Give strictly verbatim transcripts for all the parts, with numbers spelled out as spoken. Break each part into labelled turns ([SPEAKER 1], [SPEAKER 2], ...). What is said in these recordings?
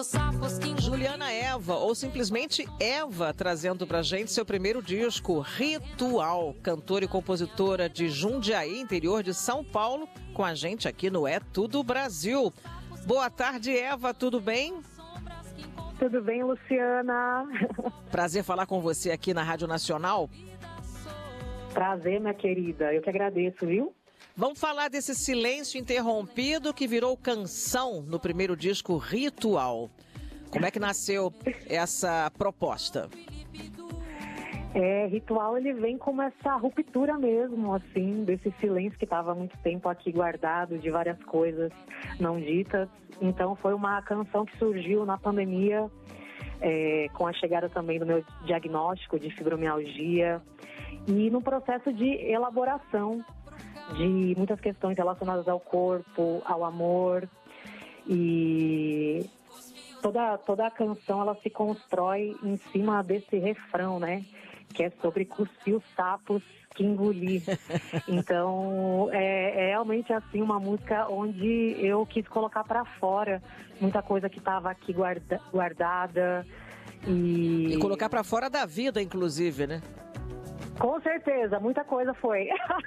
[SPEAKER 1] Juliana Eva, ou simplesmente Eva, trazendo pra gente seu primeiro disco, Ritual. Cantora e compositora de Jundiaí, interior de São Paulo, com a gente aqui no É Tudo Brasil. Boa tarde, Eva, tudo bem?
[SPEAKER 2] Tudo bem, Luciana?
[SPEAKER 1] Prazer falar com você aqui na Rádio Nacional.
[SPEAKER 2] Prazer, minha querida. Eu que agradeço, viu?
[SPEAKER 1] Vamos falar desse silêncio interrompido que virou canção no primeiro disco, Ritual. Como é que nasceu essa proposta?
[SPEAKER 2] É, Ritual, ele vem como essa ruptura mesmo, assim, desse silêncio que estava há muito tempo aqui guardado, de várias coisas não ditas. Então foi uma canção que surgiu na pandemia, é, com a chegada também do meu diagnóstico de fibromialgia e no processo de elaboração de muitas questões relacionadas ao corpo, ao amor. E toda, toda a canção, ela se constrói em cima desse refrão, né? Que é sobre cuspir os sapos que engoli. Então, é, é realmente assim uma música onde eu quis colocar para fora muita coisa que estava aqui guarda, guardada. E...
[SPEAKER 1] e colocar para fora da vida, inclusive, né?
[SPEAKER 2] Com certeza, muita coisa foi.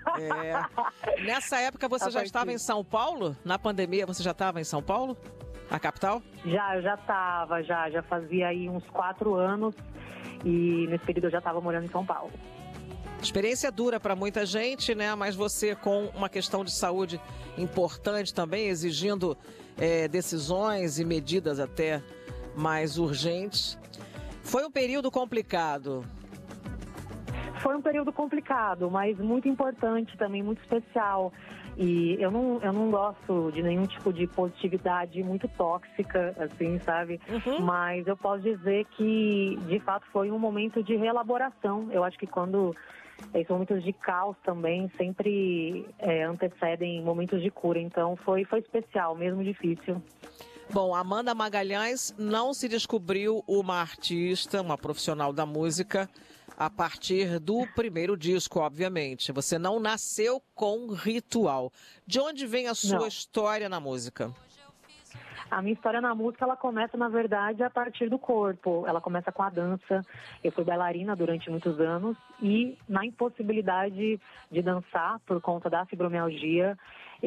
[SPEAKER 1] É. Nessa época você já estava em São Paulo? Na pandemia você já estava em São Paulo? A capital?
[SPEAKER 2] Já, eu já estava, já, já fazia aí uns quatro anos e nesse período eu já estava morando em São Paulo.
[SPEAKER 1] Experiência dura para muita gente, né? Mas você com uma questão de saúde importante também, exigindo é, decisões e medidas até mais urgentes. Foi um período complicado.
[SPEAKER 2] Foi um período complicado, mas muito importante também, muito especial. E eu não, eu não gosto de nenhum tipo de positividade muito tóxica, assim, sabe? Uhum. Mas eu posso dizer que, de fato, foi um momento de reelaboração. Eu acho que quando esses momentos de caos também sempre é, antecedem momentos de cura. Então foi, foi especial, mesmo difícil.
[SPEAKER 1] Bom, Amanda Magalhães não se descobriu uma artista, uma profissional da música, a partir do primeiro disco, obviamente. Você não nasceu com Ritual. De onde vem a sua não. história na música?
[SPEAKER 2] A minha história na música, ela começa, na verdade, a partir do corpo. Ela começa com a dança. Eu fui bailarina durante muitos anos e, na impossibilidade de dançar por conta da fibromialgia,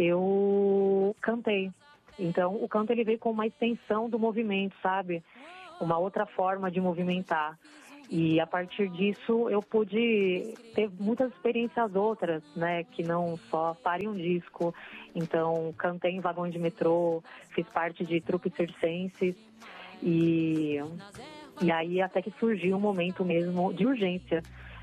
[SPEAKER 2] eu cantei. Então, o canto, ele veio com uma extensão do movimento, sabe? Uma outra forma de movimentar. E a partir disso eu pude ter muitas experiências outras, né, que não só parem um disco. Então cantei em vagões de metrô, fiz parte de trupes circenses e, e aí até que surgiu um momento mesmo de urgência